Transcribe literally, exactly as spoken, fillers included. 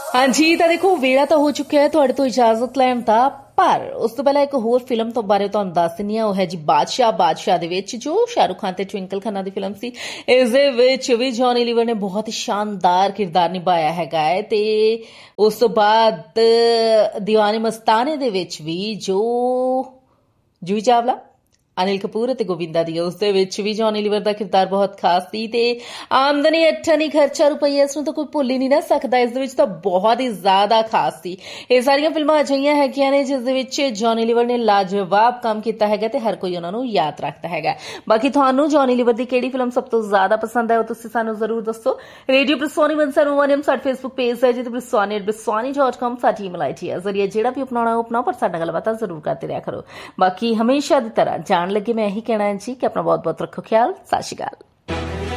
हाँ जी, ਤਾਂ ਦੇਖੋ ਵੇਲਾ ਤਾਂ ਹੋ ਚੁੱਕਿਆ ਹੈ ਤੁਹਾਡੇ ਤੋਂ ਇਜਾਜ਼ਤ ਲੈਣ ਦਾ, ਪਰ ਉਸ ਤੋਂ ਪਹਿਲਾਂ ਇੱਕ ਹੋਰ ਫਿਲਮ ਤੋਂ ਬਾਰੇ ਤੁਹਾਨੂੰ ਦੱਸ ਦਿੰਦੀ ਹਾਂ। ਉਹ ਹੈ ਜੀ ਬਾਦਸ਼ਾਹ। ਬਾਦਸ਼ਾਹ ਦੇ ਵਿੱਚ ਜੋ ਸ਼ਾਹਰੁਖ ਖਾਨ ਤੇ ਟਵਿੰਕਲ ਖੰਨਾ ਦੀ ਫਿਲਮ ਸੀ, ਇਸ ਦੇ ਵਿੱਚ ਵੀ ਜੌਨੀ ਲੀਵਰ ਨੇ ਬਹੁਤ ਹੀ ਸ਼ਾਨਦਾਰ ਕਿਰਦਾਰ ਨਿਭਾਇਆ ਹੈਗਾ ਹੈ। ਤੇ ਉਸ ਤੋਂ ਬਾਅਦ ਦੀਵਾਨੇ ਮਸਤਾਨੇ ਦੇ ਵਿੱਚ ਵੀ ਜੋ ਜੂਹੀ ਚਾਵਲਾ, ਅਨਿਲ ਕਪੂਰ ਅਤੇ ਗੋਵਿੰਦਾ ਦੀ ਉਸ ਦੇ ਵਿੱਚ ਵੀ ਜੌਨੀ ਲੀਵਰ ਦਾ ਕਿਰਦਾਰ ਬਹੁਤ ਖਾਸ ਸੀ। ਤੇ ਆਮਦਨੀ ਅਠਣੀ ਖਰਚਾ ਰੁਪਈਆ, ਇਸ ਨੂੰ ਤਾਂ ਕੋਈ ਭੁੱਲ ਹੀ ਨਹੀਂ ਨਾ ਸਕਦਾ। ਇਸ ਦੇ ਵਿੱਚ ਤਾਂ ਬਹੁਤ ਹੀ ਜ਼ਿਆਦਾ ਖਾਸ ਸੀ। ਇਹ ਸਾਰੀਆਂ ਫਿਲਮਾਂ ਅਜਿਹੀਆਂ ਹੈਗੀਆਂ ਨੇ ਜਿਸ ਦੇ ਵਿੱਚ ਜੌਨੀ ਲੀਵਰ ਨੇ ਲਾਜਵਾਬ ਕੰਮ ਕੀਤਾ ਹੈਗਾ ਤੇ ਹਰ ਕੋਈ ਉਹਨਾਂ ਨੂੰ ਯਾਦ ਰੱਖਦਾ ਹੈਗਾ। ਬਾਕੀ ਤੁਹਾਨੂੰ ਜੌਨੀ ਲੀਵਰ ਦੀ ਕਿਹੜੀ ਫਿਲਮ ਸਭ ਤੋਂ ਜ਼ਿਆਦਾ ਪਸੰਦ ਹੈ ਉਹ ਤੁਸੀਂ ਸਾਨੂੰ ਜ਼ਰੂਰ ਦੱਸੋ। ਰੇਡੀਓ ਬ੍ਰਿਸਵਾਨੀ ਇੱਕ ਸੌ ਇੱਕ ਸਾਡਾ ਫੇਸਬੁੱਕ ਪੇਜ ਹੈ ਜਿਹਦੇ ਬ੍ਰਿਸਵਾਨੀ ਐਟ ਬ੍ਰਿਸਵਾਨੀ ਡਾਟ ਕਾਮ ਸਾਡੀ ਈਮੇਲ ਆਈਡੀ ਹੈ। ਜ਼ਰੀਏ ਜਿਹੜਾ ਵੀ ਅਪਣਾਉਣਾ ਉਹ ਅਪਣਾਓ, ਪਰ ਸਾਡਾ ਗੱਲਬਾਤ ਜ਼ਰੂਰ ਕਰਦੇ ਰਿਹਾ ਕਰੋ। ਬਾਕੀ ਹਮੇਸ਼ਾ ਦੀ ਤਰ੍ਹਾਂ ਜਾਣ ਲੱਗੇ ਮੈਂ ਇਹੀ ਕਹਿਣਾ ਹੈ ਜੀ ਕਿ ਆਪਣਾ ਬਹੁਤ ਬਹੁਤ ਰੱਖੋ ਖਿਆਲ। ਸਤਿ ਸ਼੍ਰੀ ਅਕਾਲ।